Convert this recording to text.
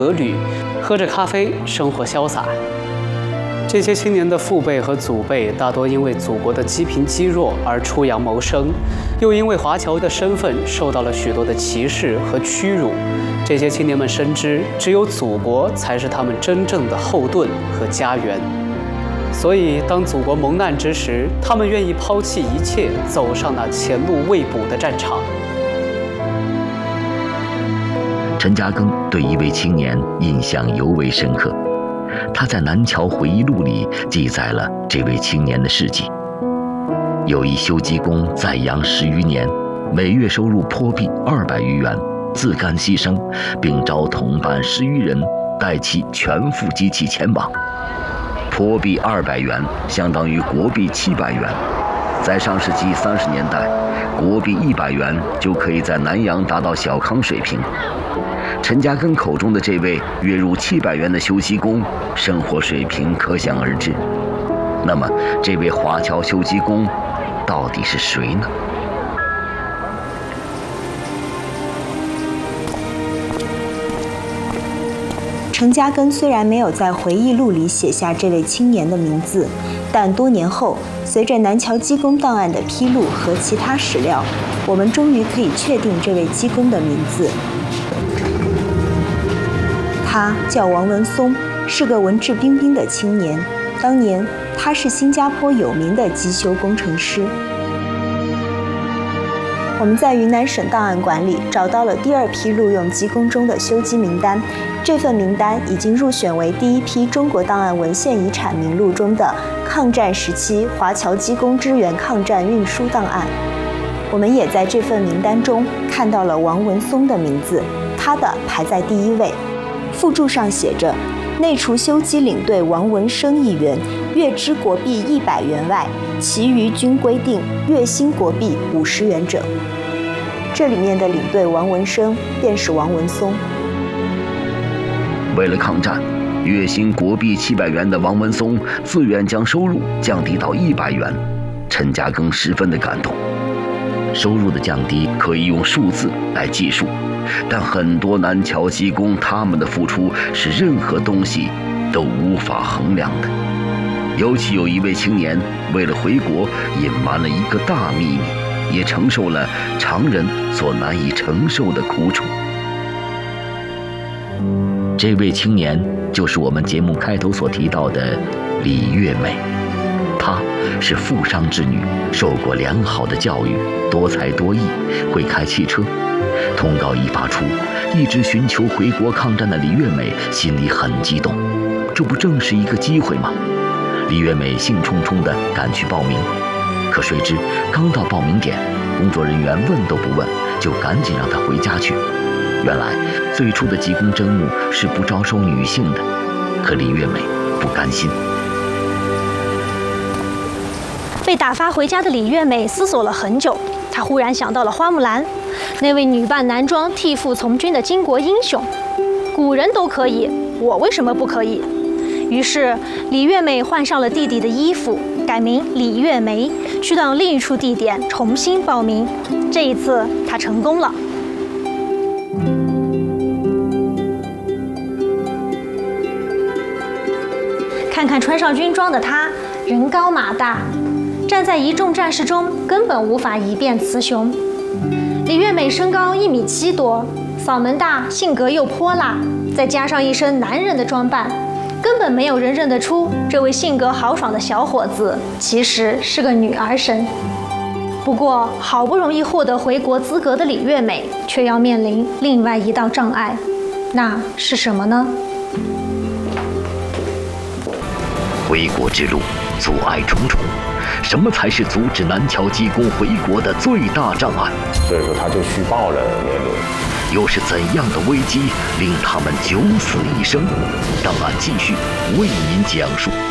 革履，喝着咖啡，生活潇洒。这些青年的父辈和祖辈大多因为祖国的积贫积弱而出洋谋生，又因为华侨的身份受到了许多的歧视和屈辱。这些青年们深知，只有祖国才是他们真正的后盾和家园。所以，当祖国蒙难之时，他们愿意抛弃一切，走上那前路未卜的战场。 陈嘉庚对一位青年印象尤为深刻。他在《南桥回忆录》里记载了这位青年的事迹。有一修机工在洋10余年，每月收入颇币200余元，自甘牺牲，并招同伴10余人，带其全副机器前往。颇币200元相当于国币700元，在上世纪30年代，国币100元就可以在南洋达到小康水平。陈嘉庚口中的这位月入700元的修机工，生活水平可想而知。那么，这位华侨修机工到底是谁呢？ 陈嘉庚虽然没有在回忆录里写下这位青年的名字，但多年后，随着南桥机工档案的披露和其他史料，我们终于可以确定这位机工的名字。他叫王文松，是个文质彬彬的青年。当年，他是新加坡有名的机修工程师。我们在云南省档案馆里找到了第2批录用机工中的修机名单，这份名单已经入选为第1批中国档案文献遗产名录中的抗战时期华侨机工支援抗战运输档案。我们也在这份名单中看到了王文松的名字，他的排在第1位。附注上写着，内除修机领队王文生1员，月支国币100元外，其余均规定月薪国币50元整。这里面的领队王文生便是王文松。 为了抗战，月薪国币700元的王文松自愿将收入降低到100元，陈嘉庚十分的感动。收入的降低可以用数字来计数，但很多南侨机工他们的付出是任何东西都无法衡量的。尤其有一位青年为了回国隐瞒了一个大秘密，也承受了常人所难以承受的苦楚。这位青年就是我们节目开头所提到的李月美。她是富商之女，受过良好的教育，多才多艺，会开汽车。通告一发出，一直寻求回国抗战的李月美心里很激动，这不正是一个机会吗？李月美兴冲冲地赶去报名，可谁知刚到报名点，工作人员问都不问，就赶紧让她回家去。原来最初的机工征募是不招收女性的，可李月美不甘心。 被打发回家的李月美思索了很久，她忽然想到了花木兰，那位女扮男装替父从军的巾帼英雄。古人都可以，我为什么不可以？于是李月美换上了弟弟的衣服，改名李月梅，去到另一处地点重新报名。这一次她成功了。看看穿上军装的她，人高马大，站在一众战士中根本无法一变雌雄。李月美身高1.7米多，嗓门大，性格又泼辣，再加上一身男人的装扮，根本没有人认得出这位性格豪爽的小伙子其实是个女儿身。不过，好不容易获得回国资格的李月美，却要面临另外一道障碍，那是什么呢？ 回国之路阻碍重重，什么才是阻止南侨机工回国的最大障碍？ 所以说他就虚报了年龄。 又是怎样的危机令他们九死一生？档案继续为您讲述。